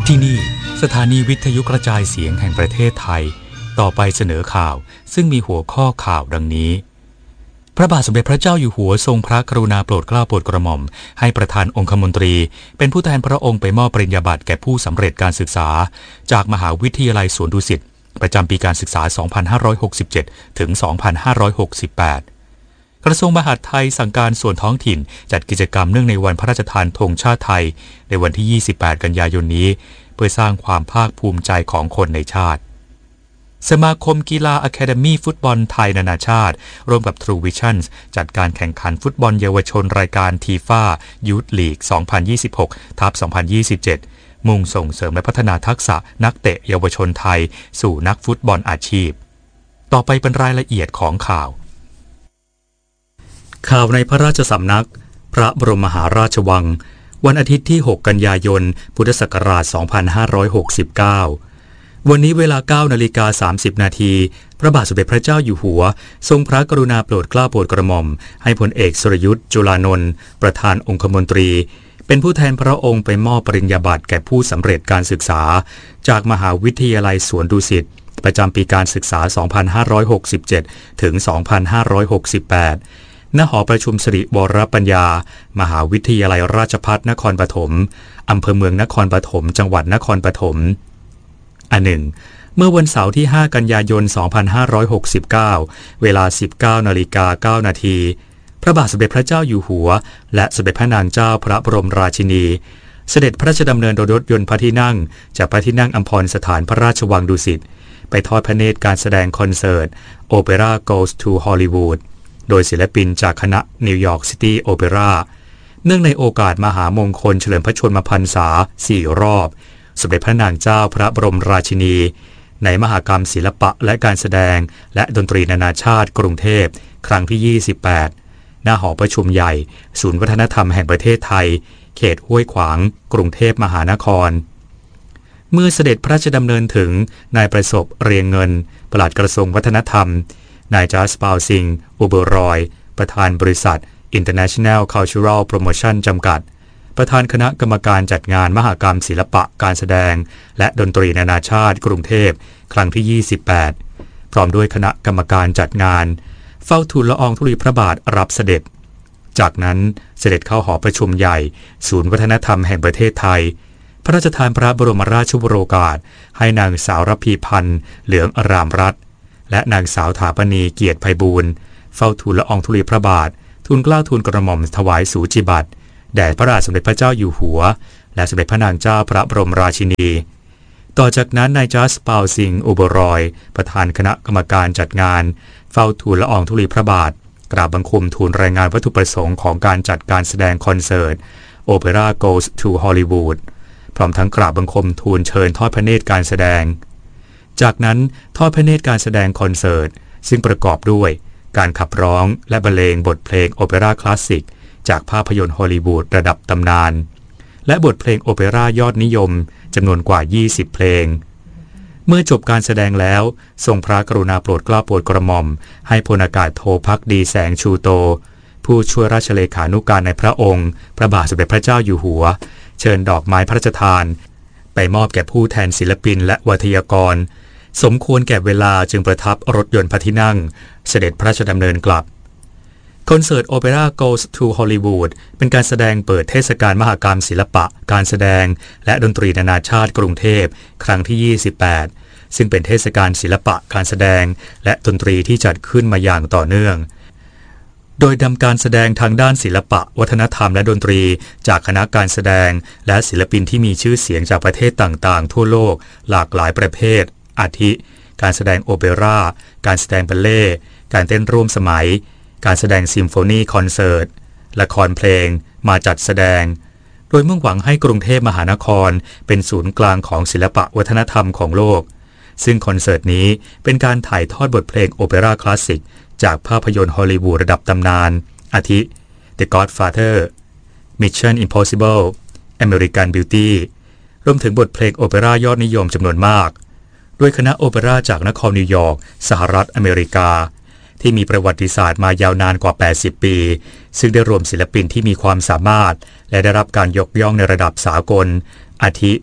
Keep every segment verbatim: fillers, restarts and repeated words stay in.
ที่นี่สถานีวิทยุกระจายเสียงแห่งประเทศไทยต่อไปเสนอข่าวซึ่งมีหัวข้อข่าวดังนี้พระบาทสมเด็จพระเจ้าอยู่หัวทรงพระกรุณาโปรดเกล้าโปรดกระหม่อมให้ประธานองคมนตรีเป็นผู้แทนพระองค์ไปมอบปริญญาบัตรแก่ผู้สำเร็จการศึกษาจากมหาวิทยาลัยสวนดุสิตประจำปีการศึกษา สองพันห้าร้อยหกสิบเจ็ด ถึง สองพันห้าร้อยหกสิบแปด กระทรวงมหาดไทยสั่งการส่วนท้องถิ่นจัดกิจกรรมเนื่องในวันพระราชทานธงชาติไทยในวันที่ ยี่สิบแปด กันยายนนี้เพื่อสร้างความภาคภูมิใจของคนในชาติสมาคมกีฬาอะคาเดมี่ฟุตบอลไทยนานาชาติร่วมกับ True Vision จัดการแข่งขันฟุตบอลเยาวชนรายการ ที เอฟ เอ Youth League สองพันยี่สิบหก ทับ สองพันยี่สิบเจ็ด มุ่งส่งเสริมและพัฒนาทักษะนักเตะเยาวชนไทยสู่นักฟุตบอลอาชีพต่อไปเป็นรายละเอียดของข่าวข่าวในพระราชสำนักพระบรมมหาราชวังวันอาทิตย์ที่ หก กันยายน พุทธศักราช สองพันห้าร้อยหกสิบเก้า วันนี้เวลา เก้านาฬิกาสามสิบนาทีพระบาทสมเด็จพระเจ้าอยู่หัวทรงพระกรุณาโปรดเกล้าโปรดกระหม่อมให้พลเอกสุรยุทธ์จุลานนท์ประธานองคมนตรีเป็นผู้แทนพระองค์ไปมอบปริญญาบัตรแก่ผู้สำเร็จการศึกษาจากมหาวิทยาลัยสวนดุสิตประจำปีการศึกษา สองพันห้าร้อยหกสิบเจ็ด ถึง สองพันห้าร้อยหกสิบแปดณ หอประชุมสิริวรปัญญามหาวิทยาลัยราชภัฏนครปฐมอำเภอเมืองนครปฐมจังหวัดนครปฐมอันหนึ่งเมื่อวันเสาร์ที่ ห้า กันยายน สองพันห้าร้อยหกสิบเก้า เวลา สิบเก้านาฬิกาเก้านาทีพระบาทสมเด็จพระเจ้าอยู่หัวและสมเด็จพระนางเจ้าพระบรมราชินีเสด็จพระราชดำเนินโดยรถยนต์พระที่นั่งจากพระที่นั่งอัมพรสถานพระราชวังดุสิตไปทอดพระเนตรการแสดงคอนเสิร์ต Opera Goes to Hollywood โดยศิลปินจากคณะ New York City Opera เนื่องในโอกาสมหามงคลเฉลิมพระชนมพรรษา สี่ รอบสมเด็จพระนางเจ้าพระบรมราชินีในมหกรรมศิลปะและการแสดงและดนตรีนานาชาติกรุงเทพครั้งที่ ยี่สิบแปด ณ หอประชุมใหญ่ศูนย์วัฒนธรรมแห่งประเทศไทยเขตห้วยขวางกรุงเทพมหานครเมื่อเสด็จพระราชดำเนินถึงนายประสบเรียงเงินปลัดกระทรวงวัฒนธรรมนายจัสปาวซิงอุเบอรอยประธานบริษัท International Cultural Promotion จำกัดประธานคณะกรรมการจัดงานมหกรรมศิลปะการแสดงและดนตรีนานาชาติกรุงเทพครั้งที่ ยี่สิบแปด พร้อมด้วยคณะกรรมการจัดงานเฝ้าทูลละอองธุลีพระบาทรับเสด็จจากนั้นเสด็จเข้าหอประชุมใหญ่ศูนย์วัฒนธรรมแห่งประเทศไทยพระราชทานพระบรมราชวโรกาสให้นางสาวรพีพันธ์เหลืองอรามรัตน์และนางสาวถาปณีเกียรติไพบูลย์เฝ้าทูลละอองธุลีพระบาททูลเกล้าทูลกระหม่อมถวายสูจิบัตรแด่พระบาทสมเด็จพระเจ้าอยู่หัวและสมเด็จพระนางเจ้าพระบรมราชินีต่อจากนั้นนายจัสปาวซิงอุเบอรอยประธานคณะกรรมการจัดงานเฝ้าทูลละอองธุลีพระบาทกราบบังคมทูลรายงานวัตถุประสงค์ของการจัดการแสดงคอนเสิร์ต Opera Goes to Hollywood พร้อมทั้งกราบบังคมทูลเชิญทอดพระเนตรการแสดงจากนั้นทอดพระเนตรการแสดงคอนเสิร์ตซึ่งประกอบด้วยการขับร้องและบรรเลงบทเพลงโอเปร่าคลาสสิกจากภาพยนตร์ฮอลลีวูดระดับตำนานและบทเพลงโอเปร่ายอดนิยมจำนวนกว่ายี่สิบเพลงเมื่อจบการแสดงแล้วทรงพระกรุณาโปรดเกล้าโปรดกระหม่อมให้พลอากาศโทภักดีแสงชูโตผู้ช่วยราชเลขานุการในพระองค์พระบาทสมเด็จพระเจ้าอยู่หัวเชิญดอกไม้พระราชทานไปมอบแก่ผู้แทนศิลปินและวิทยากรสมควรแก่เวลาจึงประทับรถยนต์พระที่นั่งเสด็จพระราชดำเนินกลับคอนเสิร์ต Opera Goes to Hollywood เป็นการแสดงเปิดเทศกาลมหกรรมศิลปะการแสดงและดนตรีนานาชาติกรุงเทพครั้งที่ ยี่สิบแปด ซึ่งเป็นเทศกาลศิลปะการแสดงและดนตรีที่จัดขึ้นมาอย่างต่อเนื่องโดยนำการแสดงทางด้านศิลปะวัฒนธรรมและดนตรีจากคณะการแสดงและศิลปินที่มีชื่อเสียงจากประเทศต่างๆทั่วโลกหลากหลายประเภทอาทิการแสดงโอเปร่าการแสดงบัลเล่ต์การเต้นร่วมสมัยการแสดงซิมโฟนีคอนเสิร์ตละครเพลงมาจัดแสดงโดยมุ่งหวังให้กรุงเทพมหานครเป็นศูนย์กลางของศิลปะวัฒนธรรมของโลกซึ่งคอนเสิร์ตนี้เป็นการถ่ายทอดบทเพลงโอเปร่าคลาสสิกจากภาพยนตร์ฮอลลีวูดระดับตำนานอาทิ The Godfather Mission Impossible American Beauty รวมถึงบทเพลงโอเปร่ายอดนิยมจำนวนมากด้วยคณะโอเปร่าจากนครนิวยอร์กสหรัฐอเมริกาที่มีประวัติศาสตร์มายาวนานกว่าแปดสิบปีซึ่งได้รวมศิลปินที่มีความสามารถและได้รับการยกย่องในระดับสากลอาทิ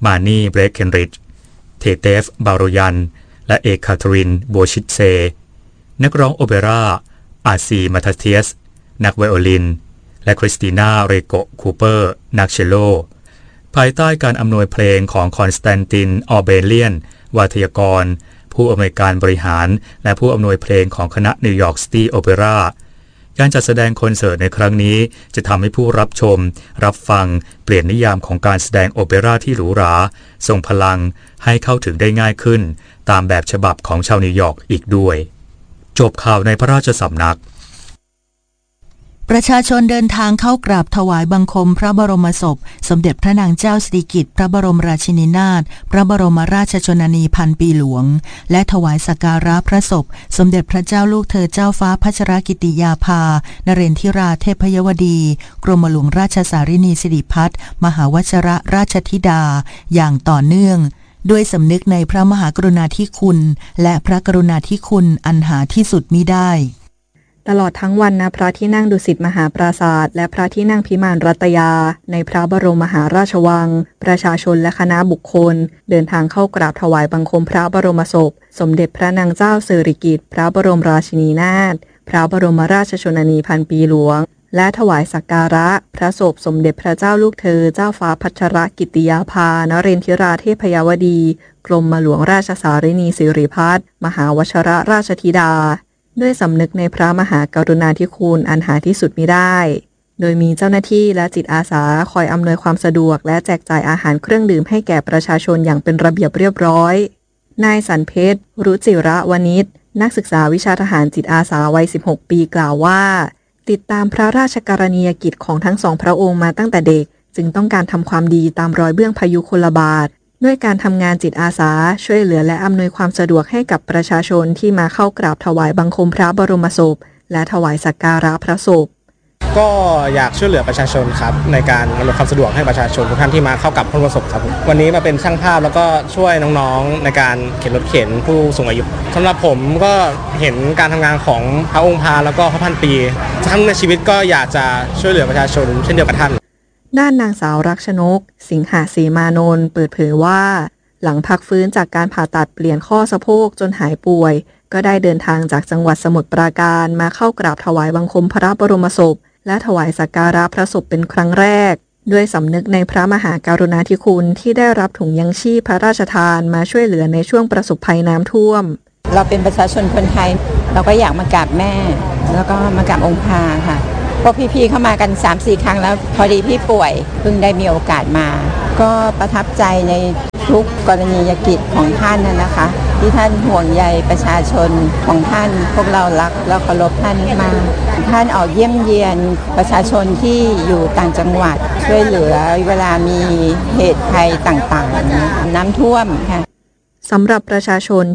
มานีเบรกเคนริดจ์เทเตฟบาโรยันและเอกคาทรินโบชิตเซนักร้องโอเปร่าอาซีมาทาเทียสนักไวโอลินและคริสติน่าเรโกคูเปอร์นักเชลโลภายใต้การอำนวยเพลงของคอนสแตนตินออเบเลียนวาทยากรผู้อำนวยการบริหารและผู้อำนวยเพลงของคณะนิวยอร์กซิตี้โอเปร่าการจัดแสดงคอนเสิร์ตในครั้งนี้จะทำให้ผู้รับชมรับฟังเปลี่ยนนิยามของการแสดงโอเปร่าที่หรูหราทรงพลังให้เข้าถึงได้ง่ายขึ้นตามแบบฉบับของชาวนิวยอร์กอีกด้วยจบข่าวในพระราชสำนักประชาชนเดินทางเข้ากราบถวายบังคมพระบรมศพสมเด็จพระนางเจ้าสิริกิติ์พระบรมราชินีนาถพระบรมราชชนนีพันปีหลวงและถวายสักการะพระศพสมเด็จพระเจ้าลูกเธอเจ้าฟ้าพัชรกิติยาภานเรนทิราเทพยวดีกรมหลวงราชสารินีสิริพัฒน์มหาวชิรราชธิดาอย่างต่อเนื่องด้วยสำนึกในพระมหากรุณาธิคุณและพระกรุณาธิคุณอันหาที่สุดมิได้ตลอดทั้งวันณพระที่นั่งดุสิตมหาปราสาทและพระที่นั่งพิมานรัตยาในพระบรมมหาราชวังประชาชนและคณะบุคคลเดินทางเข้ากราบถวายบังคมพระบรมศพสมเด็จพระนางเจ้าสิริกิติ์พระบรมราชินีนาถพระบรมราชชนนีพันปีหลวงและถวายสักการะพระศพสมเด็จพระเจ้าลูกเธอเจ้าฟ้าพัชรกิติยาภานเรนทิราเทพยวดีกรมหลวงราชสารินีสิริพัฒน์มหาวชิรราชธิดาด้วยสำนึกในพระมหากรุณาธิคุณอันหาที่สุดมิได้โดยมีเจ้าหน้าที่และจิตอาสาคอยอำนวยความสะดวกและแจกจ่ายอาหารเครื่องดื่มให้แก่ประชาชนอย่างเป็นระเบียบเรียบร้อยนายสันเพชรรุจิระวณิชนักศึกษาวิชาทหารจิตอาสาวัยสิบหกปีกล่าวว่าติดตามพระราชกรณียกิจของทั้งสองพระองค์มาตั้งแต่เด็กจึงต้องการทำความดีตามรอยเบื้องพยุคลบาทด้วยการทำงานจิตอาสาช่วยเหลือและอำนวยความสะดวกให้กับประชาชนที่มาเข้ากราบถวายบังคมพระบรมศพและถวายสักการะพระศพก็อยากช่วยเหลือประชาชนครับในการอำนวยความสะดวกให้ประชาชนทุกท่านที่มาเข้ากับพระบรมศพครับวันนี้มาเป็นช่างภาพแล้วก็ช่วยน้องๆในการเข็นรถเข็นผู้สูงอายุสำหรับผมก็เห็นการทำงานของพระองค์พาแล้วก็พระพันปีทั้งในชีวิตก็อยากจะช่วยเหลือประชาชนเช่นเดียวกับท่านด้านนางสาวรักชนกสิงหาสีมานนท์เปิดเผยว่าหลังพักฟื้นจากการผ่าตัดเปลี่ยนข้อสะโพกจนหายป่วยก็ได้เดินทางจากจังหวัดสมุทรปราการมาเข้ากราบถวายบังคมพระบรมศพและถวายสักการะพระศพเป็นครั้งแรกด้วยสำนึกในพระมหากรุณาธิคุณที่ได้รับถุงยังชีพพระราชทานมาช่วยเหลือในช่วงประสบภัยน้ำท่วมเราเป็นประชาชนคนไทยเราก็อยากมากราบแม่แล้วก็มากราบองค์พาค่ะพวกพี่ๆเข้ามากัน สามสี่ ครั้งแล้วพอดีพี่ป่วยเพิ่งได้มีโอกาสมาก็ประทับใจในทุกกรณียกิจของท่านน่ะนะคะที่ท่านห่วงใยประชาชนของท่านพวกเรารักและเคารพท่านมากท่านออกเยี่ยมเยียนประชาชนที่อยู่ต่างจังหวัดช่วยเหลือเวลามีเหตุภัยต่างๆน้ำท่วมค่ะสำหรับประชาชน